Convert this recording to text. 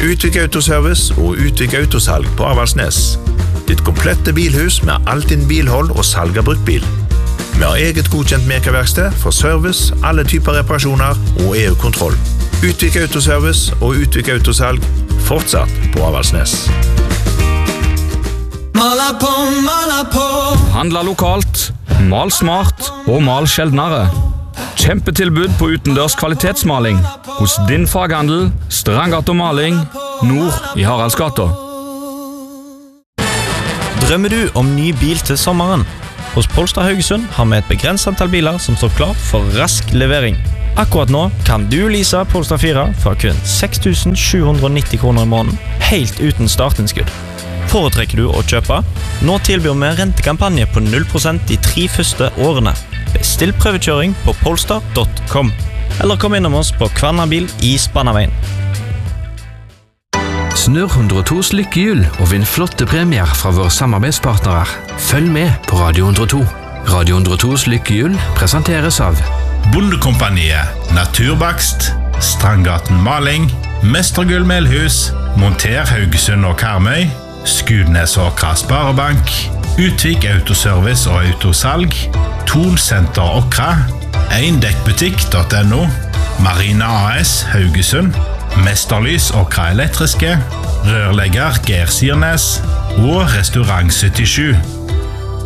Utvik Autoservice og Utvik Autosalg på Avaldsnes. Ditt komplette bilhus med alt din bilhold og salg av bruktbil. Vi har eget godkjent mekerverksted for service, alle typer reparasjoner og EU-kontroll. Utvik Autoservice og Utvik Autosalg fortsatt på Avaldsnes. Handla lokalt, mal smart og mal sjeldnere. Kjempetilbud på utendørs kvalitetsmaling hos din faghandel Strandgata Maling nord i Haraldsgata. Drømmer du om ny bil til sommeren? Hos Polestar Haugesund har vi et begrenset antall biler som står klar for rask levering. Akkurat nå kan du lease Polestar 4 for kun 6.790 kroner i måneden, helt uten startinnskudd. Foretrekker du å kjøpe? Nå tilbyr vi rentekampanje på 0% de 3 første årene. Bestill prøvekjøring på polestar.com. Eller kom innom oss på Kvarnabil i Spannaveien. Snurr 102s lykkehjul og vinn flotte premier fra våre samarbeidspartnere. Følg med på Radio 102. Radio 102s lykkehjul presenteres av Bondekompaniet, Naturbakst, Strandgaten Maling, Mestergull Melhus, Monter Haugesund og Karmøy, Skudnes og Åkra Sparebank, Utvik Autoservice og Autosalg, Thon Senter Åkra, Eindekkbutikk.no, Marina AS Haugesund, Mesterlys Åkra Elektriske, Rørlegger Geir Sirnes og Restaurant 77.